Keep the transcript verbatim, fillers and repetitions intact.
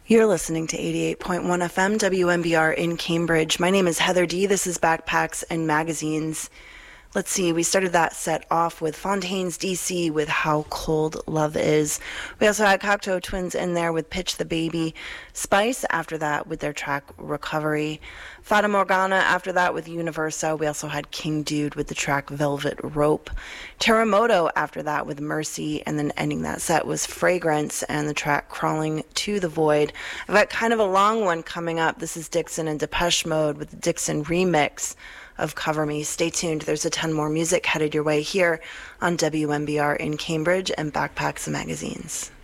You're listening to eighty-eight point one F M W M B R in Cambridge. My name is Heather D. This is Backpacks and Magazines. Let's see, we started that set off with Fontaine's D C with How Cold Love Is. We also had Cocteau Twins in there with Pitch the Baby. Spice after that with their track Recovery. Fata Morgana after that with Universa. We also had King Dude with the track Velvet Rope. Terremoto after that with Mercy. And then ending that set was Fragrance and the track Crawling to the Void. I've got kind of a long one coming up. This is Dixon and Depeche Mode with the Dixon remix of Cover Me. Stay tuned. There's a ton more music headed your way here on W M B R in Cambridge and Backpacks and Magazines.